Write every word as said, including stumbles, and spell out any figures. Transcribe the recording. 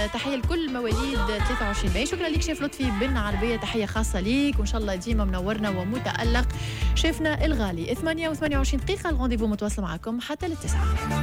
تحية لكل مواليد ثلاثة وعشرين ماي. شكرا لك شيف لطفي بن عربية، تحية خاصة ليك وإن شاء الله ديما منورنا ومتألق. شيفنا الغالي ثمانية وثمانية وعشرين دقيقة، الغونديفو متواصل معكم حتى للتسعة.